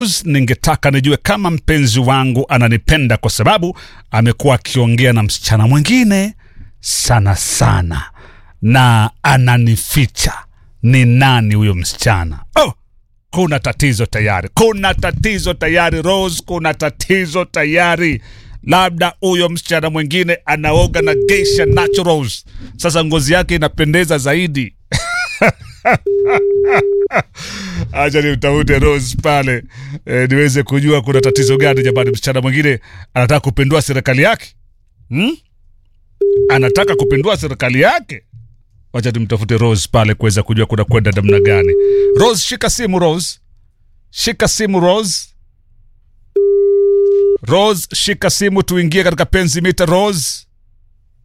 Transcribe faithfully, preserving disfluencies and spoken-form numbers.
Ningetaka nijue kama mpenzi wangu ananipenda kwa sababu amekuwa akiongea na msichana mwingine sana sana na ananificha. Ni nani huyo msichana? Oh, kuna tatizo tayari. Kuna tatizo tayari Rose, kuna tatizo tayari. Labda huyo msichana mwingine anaoga na Geisha Naturals. Sasa ngozi yake inapendeza zaidi. Acha nimtafute Rose pale e, niweze kujua kuna tatizo gani jamani. Msichana mwingine anataka kupindua serikali yake. Hmm? Anataka kupindua serikali yake. Acha nimtafute Rose pale kuweza kujua kuna kwenda namna gani. Rose, shika simu Rose. Shika simu Rose. Rose, shika simu tuingie katika penzi mita Rose.